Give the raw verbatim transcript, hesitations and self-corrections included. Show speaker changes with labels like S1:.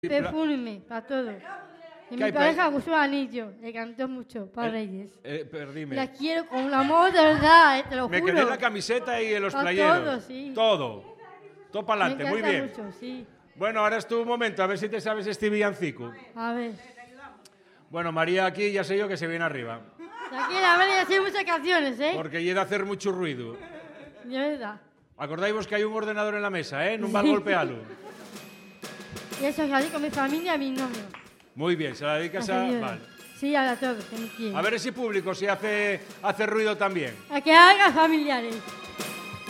S1: Perfume, para todo. Y mi pareja usó anillo, le cantó mucho para eh, Reyes.
S2: Eh, perdime.
S1: La quiero con un amor de verdad, eh, te lo
S2: Me
S1: juro.
S2: Me quedé en la camiseta y en los
S1: para
S2: playeros.
S1: Todo, sí.
S2: Todo. Todo para adelante, muy bien.
S1: Mucho, sí.
S2: Bueno, ahora es tu momento, a ver si te sabes este villancico.
S1: A ver.
S2: Bueno, María aquí ya sé yo que se viene arriba.
S1: Tranquila, María, ya muchas canciones, ¿eh?
S2: Porque llega a hacer mucho ruido.
S1: De verdad.
S2: Acordáis que hay un ordenador en la mesa, ¿eh? No va a golpearlo.
S1: Y eso es así con mi familia y a mi novio.
S2: Muy bien, se la dedicas a... Vale.
S1: Sí, a todos, que me quieren.
S2: A ver ese público si hace, hace ruido también.
S1: A que haga familiares.